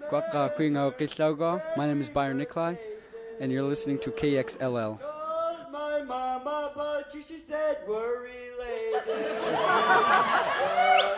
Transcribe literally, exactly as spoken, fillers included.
Gwaka Quingo Kitlaugo. My name is Byron Nikolai, and you're listening to K X L L. Called my mama, but she, she said we're related.